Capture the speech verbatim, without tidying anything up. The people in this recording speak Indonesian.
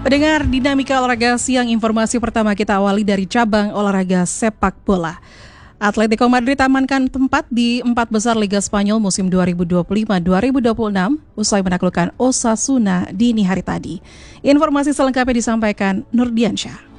Pendengar Dinamika Olahraga Siang, informasi pertama kita awali dari cabang olahraga sepak bola. Atletico Madrid amankan tempat di empat besar Liga Spanyol musim dua ribu dua puluh lima dua ribu dua puluh enam usai menaklukkan Osasuna dini hari tadi. Informasi selengkapnya disampaikan Nurdiansyah.